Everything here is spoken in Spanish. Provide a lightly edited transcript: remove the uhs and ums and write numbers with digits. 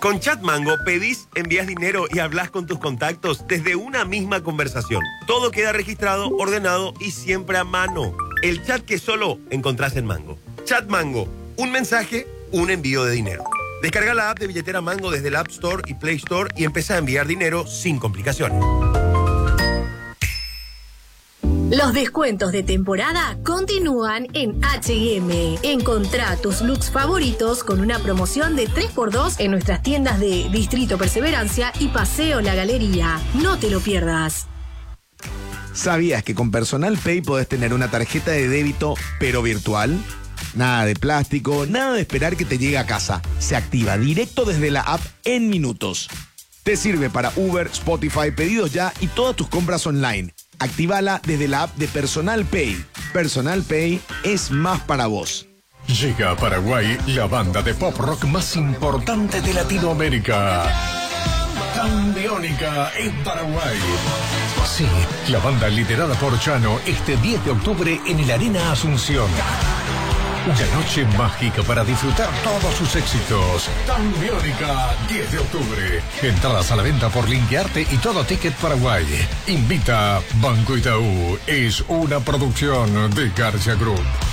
Con Chat Mango pedís, envías dinero y hablas con tus contactos desde una misma conversación. Todo queda registrado, ordenado y siempre a mano. El chat que solo encontrás en Mango. Chat Mango, un mensaje, un envío de dinero. Descarga la app de billetera Mango desde el App Store y Play Store y empieza a enviar dinero sin complicaciones. Los descuentos de temporada continúan en H&M. Encontrá tus looks favoritos con una promoción de 3x2 en nuestras tiendas de Distrito Perseverancia y Paseo La Galería. No te lo pierdas. ¿Sabías que con Personal Pay podés tener una tarjeta de débito pero virtual? Nada de plástico, nada de esperar que te llegue a casa. Se activa directo desde la app en minutos. Te sirve para Uber, Spotify, pedidos ya y todas tus compras online. Actívala desde la app de Personal Pay. Personal Pay es más para vos. Llega a Paraguay la banda de pop rock más importante de Latinoamérica. Cambiónica en Paraguay. Sí, la banda liderada por Chano este 10 de octubre en el Arena Asunción. Una noche mágica para disfrutar todos sus éxitos. Cambiónica, 10 de octubre. Entradas a la venta por Linkearte y Todo Ticket Paraguay. Invita Banco Itaú. Es una producción de García Group.